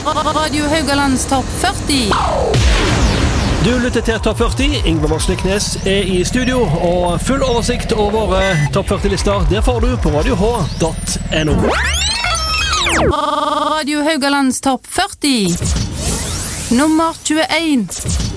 Radio Haugalands topp 40. Du lytter til Topp 40. Ingvar Morsliknes i studio, og full oversikt over Topp 40-lister, der får du på radioh.no. Radio Haugalands topp 40. Nummer 21.